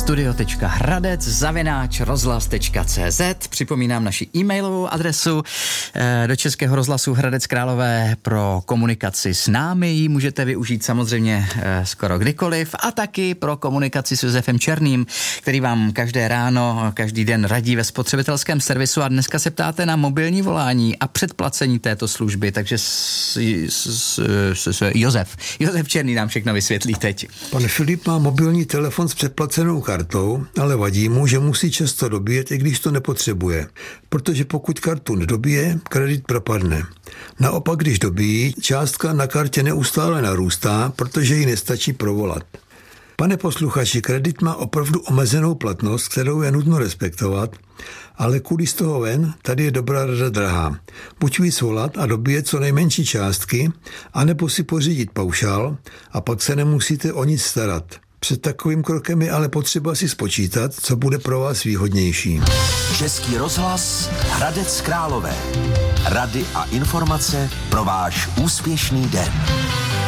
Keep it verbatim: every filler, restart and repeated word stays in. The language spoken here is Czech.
studio tečka hradec zavináč rozhlas tečka cé zet. Připomínám naši e-mailovou adresu do Českého rozhlasu Hradec Králové pro komunikaci s námi. Ji můžete využít samozřejmě skoro kdykoliv a taky pro komunikaci s Josefem Černým, který vám každé ráno, každý den radí ve spotřebitelském servisu a dneska se ptáte na mobilní volání a předplacení této služby, takže s, s, s, s, Josef. Josef Černý nám všechno vysvětlí teď. Pan Filip má mobilní telefon s předplacenou kartou, ale vadí mu, že musí často dobíjet, i když to nepotřebuje. Protože pokud kartu nedobije, kredit propadne. Naopak, když dobíjí, částka na kartě neustále narůstá, protože ji nestačí provolat. Pane posluchači, kredit má opravdu omezenou platnost, kterou je nutno respektovat, ale kudy z toho ven, tady je dobrá rada drahá. Buď víc volat a dobíjet co nejmenší částky, anebo si pořídit paušál a pak se nemusíte o nic starat. Před takovým krokem je ale potřeba si spočítat, co bude pro vás výhodnější. Český rozhlas Hradec Králové. Rady a informace pro váš úspěšný den.